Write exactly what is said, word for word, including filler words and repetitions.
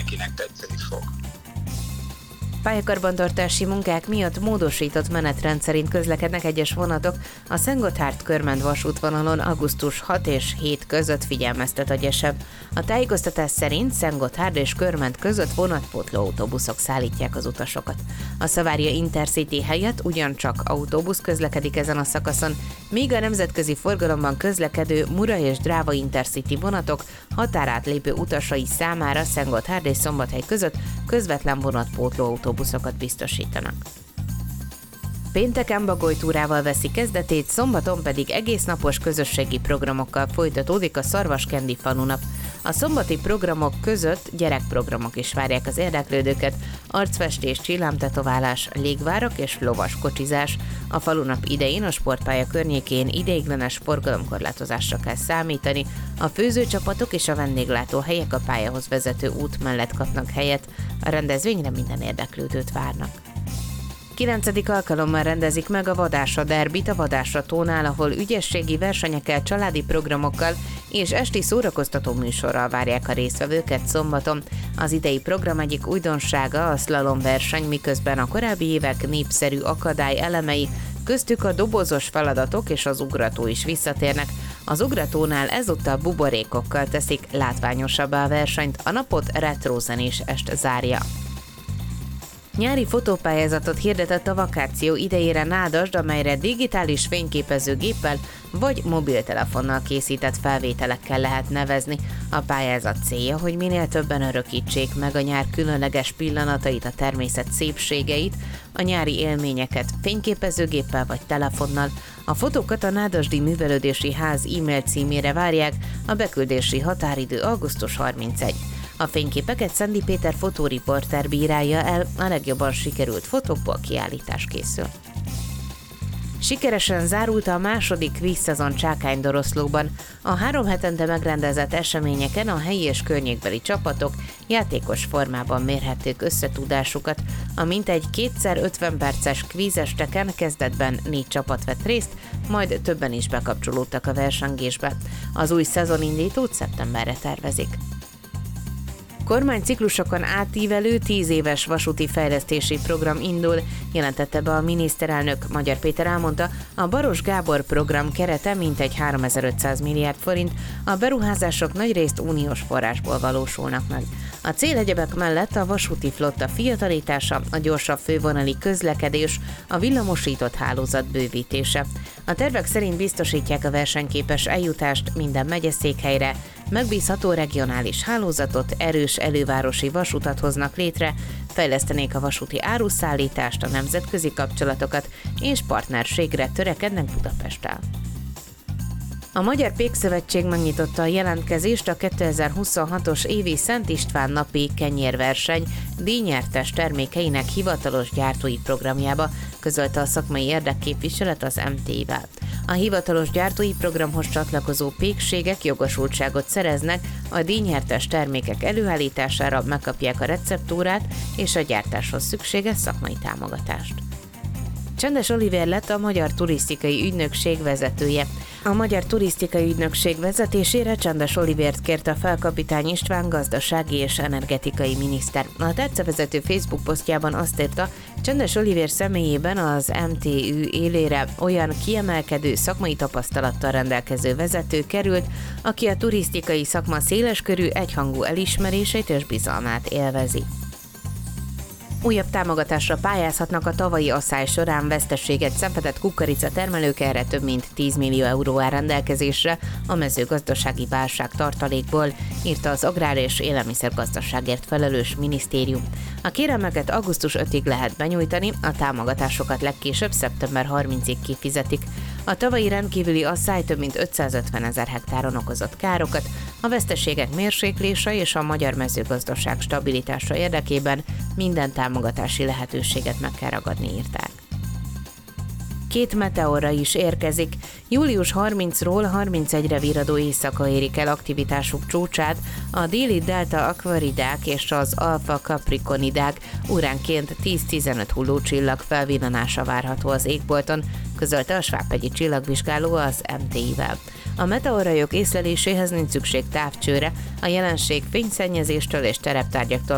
mindenkinek tetszeni fog. Pályakarbantartási munkák miatt módosított menetrend szerint közlekednek egyes vonatok a Szent-Gotthárd-Körmend vasútvonalon augusztus hatodika és hét között, figyelmeztet a Gyesebb. A tájékoztatás szerint Szent-Gotthárd és Körmend között vonatpótló autóbuszok szállítják az utasokat. A Savaria Intercity helyett ugyancsak autóbusz közlekedik ezen a szakaszon, míg a nemzetközi forgalomban közlekedő Mura és Dráva Intercity vonatok határátlépő utasai számára Szent-Gotthárd és Szombathely között közvetlen vonatpótló autóbuszokat biztosítanak. Pénteken bagolytúrával veszi kezdetét, szombaton pedig egésznapos közösségi programokkal folytatódik a Szarvaskendi falunap. A szombati programok között gyerekprogramok is várják az érdeklődőket, arcfestés, csillámtetoválás, légvárak és lovas kocsizás. A falunap idején a sportpálya környékén ideiglenes forgalomkorlátozásra kell számítani, a főzőcsapatok és a vendéglátóhelyek a pályahoz vezető út mellett kapnak helyet, a rendezvényre minden érdeklődőt várnak. Kilencedik alkalommal rendezik meg a Vadásra derbit a Vadásra tónál, ahol ügyességi versenyekkel, családi programokkal és esti szórakoztató műsorral várják a résztvevőket szombaton. Az idei program egyik újdonsága a slalom verseny, miközben a korábbi évek népszerű akadály elemei, köztük a dobozos feladatok és az ugrató is visszatérnek. Az ugratónál ezúttal buborékokkal teszik látványosabbá a versenyt, a napot retrózenés est zárja. Nyári fotópályázatot hirdetett a vakáció idejére Nádasd, amelyre digitális fényképezőgéppel vagy mobiltelefonnal készített felvételekkel lehet nevezni. A pályázat célja, hogy minél többen örökítsék meg a nyár különleges pillanatait, a természet szépségeit, a nyári élményeket fényképezőgéppel vagy telefonnal. A fotókat a Nádasdi Művelődési Ház e-mail címére várják, a beküldési határidő augusztus harmincadika. A fényképeket Szendi Péter fotóriporter bírálja el, a legjobban sikerült fotókból kiállítás készül. Sikeresen zárult a második kvízszezon Csákánydoroszlóban. A három hetente megrendezett eseményeken a helyi és környékbeli csapatok játékos formában mérhették összetudásukat. A mintegy kétszer ötven perces kvízesteken kezdetben négy csapat vett részt, majd többen is bekapcsolódtak a versengésbe. Az új szezonindítót szeptemberre tervezik. Kormányciklusokon átívelő tíz éves vasúti fejlesztési program indul, jelentette be a miniszterelnök. Magyar Péter elmondta, a Baros Gábor program kerete mintegy háromezer-ötszáz milliárd forint, a beruházások nagyrészt uniós forrásból valósulnak meg. A cél egyebek mellett a vasúti flotta fiatalítása, a gyorsabb fővonali közlekedés, a villamosított hálózat bővítése. A tervek szerint biztosítják a versenyképes eljutást minden megyeszékhelyre, megbízható regionális hálózatot, erős elővárosi vasutat hoznak létre, fejlesztenék a vasúti áruszállítást, a nemzetközi kapcsolatokat és partnerségre törekednek Budapesttel. A Magyar Pékszövetség megnyitotta a jelentkezést a kétezer-huszonhatos évi Szent István napi kenyérverseny díjnyertes termékeinek hivatalos gyártói programjába, közölte a szakmai érdekképviselet az em té i-vel. A hivatalos gyártói programhoz csatlakozó pékségek jogosultságot szereznek, a díjnyertes termékek előállítására megkapják a receptúrát és a gyártáshoz szükséges szakmai támogatást. Csendes Olivér lett a Magyar Turisztikai Ügynökség vezetője. A Magyar Turisztikai Ügynökség vezetésére Csendes Olivért kérte fel Kapitány István gazdasági és energetikai miniszter. A tercevezető Facebook posztjában azt írta, Csendes Olivér személyében az em té ü élére olyan kiemelkedő szakmai tapasztalattal rendelkező vezető került, aki a turisztikai szakma széleskörű egyhangú elismerését és bizalmát élvezi. Újabb támogatásra pályázhatnak a tavalyi asszály során veszteséget szenvedett kukorica termelők, erre több mint tíz millió euró áll rendelkezésre a mezőgazdasági válság tartalékból, írta az Agrár- és Élelmiszergazdaságért felelős minisztérium. A kérelmeket augusztus ötödikáig lehet benyújtani, a támogatásokat legkésőbb szeptember harmincadikáig kifizetik. A tavalyi rendkívüli asszály több mint ötszázötven ezer hektáron okozott károkat, a veszteségek mérséklése és a magyar mezőgazdaság stabilitása érdekében minden támogatási lehetőséget meg kell ragadni, írták. Két meteorra is érkezik. július harmincadikáról harmincegyedikre virradó éjszaka érik el aktivitásuk csúcsát, a déli delta akvaridák és az alfa capricornidák, óránként tíz-tizenöt hullócsillag felvillanása várható az égbolton, közölte a svábhegyi csillagvizsgáló az em té i-vel. A meteorrajok észleléséhez nincs szükség távcsőre, a jelenség fényszennyezéstől és tereptárgyaktól